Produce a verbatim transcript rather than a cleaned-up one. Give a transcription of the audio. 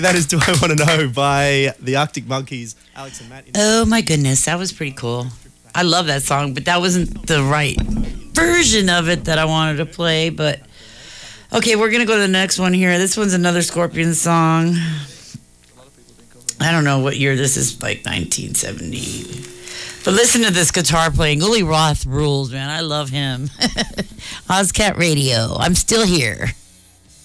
That is Do I Want to Know by the Arctic Monkeys, Alex and Matt. Oh my goodness, that was pretty cool. I love that song, but that wasn't the right version of it that I wanted to play. But okay, we're going to go to the next one here. This one's another Scorpions song. I don't know what year this is, like nineteen seventy. But listen to this guitar playing. Uli Roth rules, man. I love him. Ozcat Radio. I'm still here.